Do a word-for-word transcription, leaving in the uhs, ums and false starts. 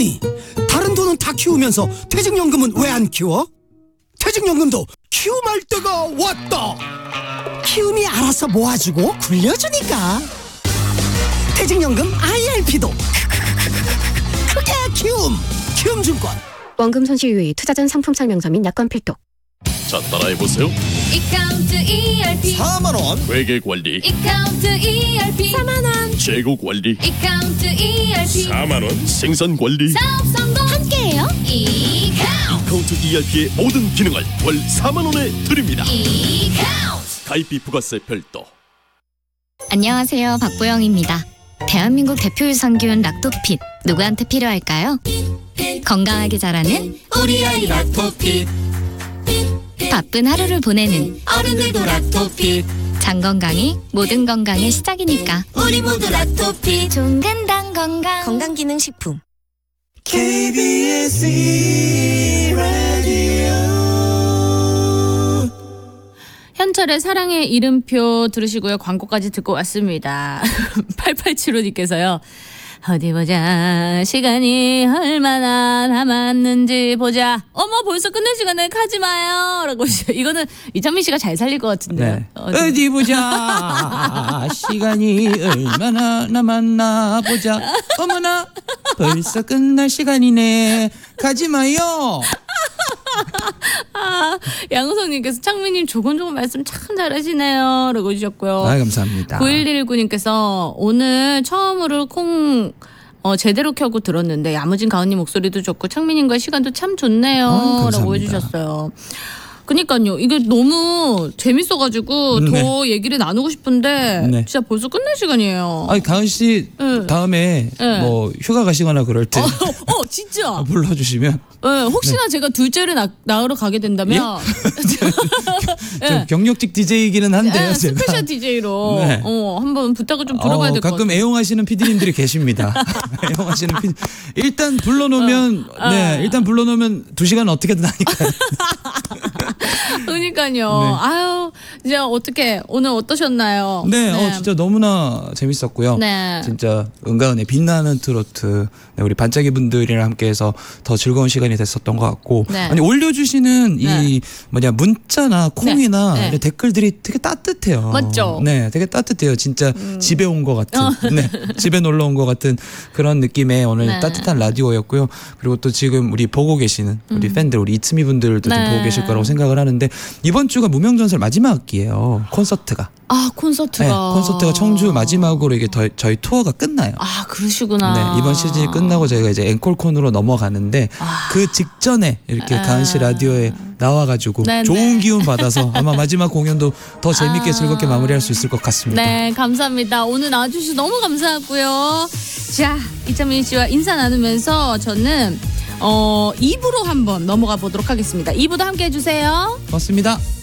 아니, 다른 돈은 다 키우면서 퇴직연금은 왜 안 키워? 퇴직연금도 키움할 때가 왔다. 키움이 알아서 모아주고 굴려주니까. 퇴직연금 아이알피도 크게 키움. 키움증권. 원금 손실 유의, 투자 전 상품 설명서 및 약관 필독. 자, 따라해보세요. 이카운트 이알피 사만 원. 회계관리, 이카운트 이알피 사만 원 재고관리, 이카운트 이알피 사만 원, 생산관리. 사업 성공 함께해요. 이카운트 이카운트 이알피의 모든 기능을 월 사만 원에 드립니다. 이카운트. 가입비 부가세 별도. 안녕하세요, 박보영입니다. 대한민국 대표 유산균 락토핏, 누구한테 필요할까요? 건강하게 자라는 우리 아이 락토핏. 바쁜 하루를 보내는 어른들도 락토핏. 장 건강이 모든 건강의 시작이니까. 우리 모두 락토핏. 좋은 건강 건강 건강기능식품. 케이비에스 라디오. 현철의 사랑의 이름표 들으시고요. 광고까지 듣고 왔습니다. 팔팔칠오님께서요. 어디 보자. 시간이 얼마나 남았는지 보자. 어머, 벌써 끝낼 시간에 가지 마요. 라고. 이거는 이창민 씨가 잘 살릴 것 같은데요. 네. 어디, 어디 보자. 시간이 얼마나 남았나 보자. 어머나, 벌써 끝날 시간이네. 가지 마요. 아, 양우성님께서 창민님 조곤조곤 말씀 참 잘하시네요. 라고 해주셨고요. 아, 감사합니다. 구일일구님께서 오늘 처음으로 콩 어, 제대로 켜고 들었는데 야무진 가은님 목소리도 좋고 창민님과 시간도 참 좋네요. 아, 라고 해주셨어요. 그니까요. 이게 너무 재밌어가지고 네. 더 얘기를 나누고 싶은데 네. 진짜 벌써 끝날 시간이에요. 아니, 가은 씨 네. 다음에 네. 뭐 휴가 가시거나 그럴 때 어, 어, 진짜. 불러주시면 네, 혹시나 제가 둘째를 낳, 낳으러 가게 된다면 좀 네. 경력직 디제이이기는 한데요. 네, 제가. 스페셜 디제이로 네. 어, 한번 부탁을 좀 들어봐야 어, 될 것 같아요. 가끔 애용하시는 피디님들이 계십니다. 애용하시는 피디. 일단 불러놓으면 어, 네, 어. 일단 불러놓으면 두 시간 어떻게든 하니까요. 그러니까요. 네. 아유, 이제 어떻게 오늘 어떠셨나요? 네, 어, 진짜 너무나 재밌었고요. 네. 진짜 은가은의 빛나는 트로트 네, 우리 반짝이 분들이랑 함께해서 더 즐거운 시간이 됐었던 것 같고 네. 아니 올려주시는 네. 이 뭐냐 문자나 콩이나 네. 네. 댓글들이 되게 따뜻해요. 맞죠? 네, 되게 따뜻해요. 진짜 음. 집에 온 것 같은, 어. 네, 집에 놀러 온 것 같은 그런 느낌의 오늘 네. 따뜻한 라디오였고요. 그리고 또 지금 우리 보고 계시는 우리 음. 팬들, 우리 이츠미 분들도 네. 좀 보고 계실 거라고 생각을 하는데 이번 주가 무명전설 마지막 학기예요. 콘서트가. 아, 콘서트가. 네, 콘서트가 청주 마지막으로 이게 더, 저희 투어가 끝나요. 아, 그러시구나. 네, 이번 시즌이 끝나고 저희가 이제 앵콜콘으로 넘어가는데 아. 그 직전에 이렇게 아. 가은 씨 라디오에 나와가지고 네네. 좋은 기운 받아서 아마 마지막 공연도 더 재밌게 아. 즐겁게 마무리할 수 있을 것 같습니다. 네, 감사합니다. 오늘 나와주셔서 너무 감사하고요. 자, 이창민 씨와 인사 나누면서 저는 어, 이 부로 한번 넘어가 보도록 하겠습니다. 이 부도 함께 해주세요. 고맙습니다.